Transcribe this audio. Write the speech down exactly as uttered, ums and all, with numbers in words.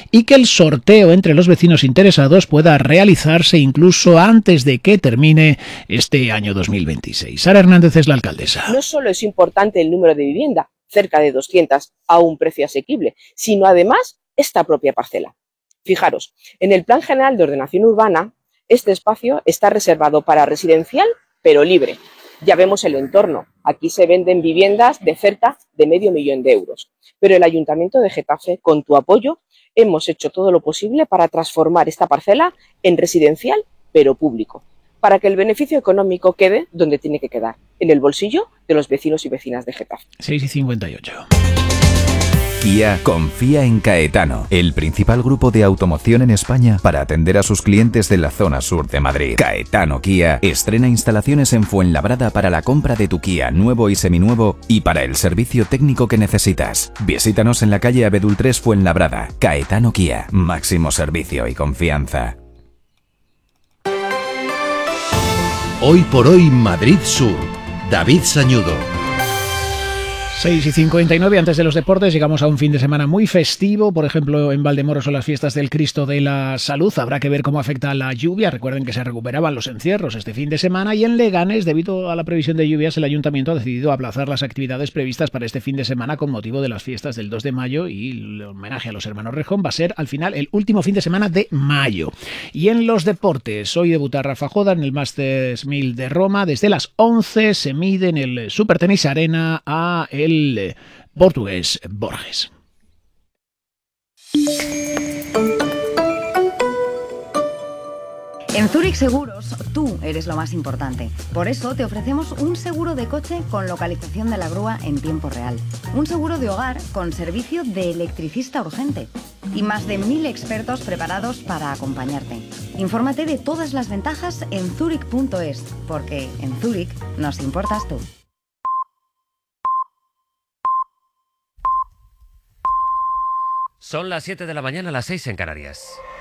y que el sorteo entre los vecinos interesados pueda realizarse incluso antes de que termine este año dos mil veintiséis. Sara Hernández es la alcaldesa. No solo es importante el número de vivienda, cerca de doscientas, a un precio asequible, sino además esta propia parcela. Fijaros, en el Plan General de Ordenación Urbana, este espacio está reservado para residencial, pero libre. Ya vemos el entorno. Aquí se venden viviendas de cerca de medio millón de euros. Pero el Ayuntamiento de Getafe, con tu apoyo, hemos hecho todo lo posible para transformar esta parcela en residencial, pero público, para que el beneficio económico quede donde tiene que quedar, en el bolsillo de los vecinos y vecinas de Getafe. seis y cincuenta y ocho. Kia confía en Caetano, el principal grupo de automoción en España para atender a sus clientes de la zona sur de Madrid. Caetano Kia estrena instalaciones en Fuenlabrada para la compra de tu Kia nuevo y seminuevo y para el servicio técnico que necesitas. Visítanos en la calle Abedul tres Fuenlabrada. Caetano Kia, máximo servicio y confianza. Hoy por hoy Madrid Sur. David Sañudo. seis y cincuenta y nueve, antes de los deportes, llegamos a un fin de semana muy festivo. Por ejemplo, en Valdemoro son las fiestas del Cristo de la Salud. Habrá que ver cómo afecta la lluvia. Recuerden que se recuperaban los encierros este fin de semana. Y en Leganés, debido a la previsión de lluvias, el Ayuntamiento ha decidido aplazar las actividades previstas para este fin de semana con motivo de las fiestas del dos de mayo. Y el homenaje a los hermanos Rejón va a ser, al final, el último fin de semana de mayo. Y en los deportes, hoy debuta Rafa Joda en el Masters mil de Roma. Desde las once se mide en el Supertenis Arena a el el portugués Borges. En Zurich Seguros, tú eres lo más importante. Por eso te ofrecemos un seguro de coche con localización de la grúa en tiempo real. Un seguro de hogar con servicio de electricista urgente. Y más de mil expertos preparados para acompañarte. Infórmate de todas las ventajas en zurich punto es, porque en Zurich nos importas tú. Son las siete de la mañana, las seis en Canarias.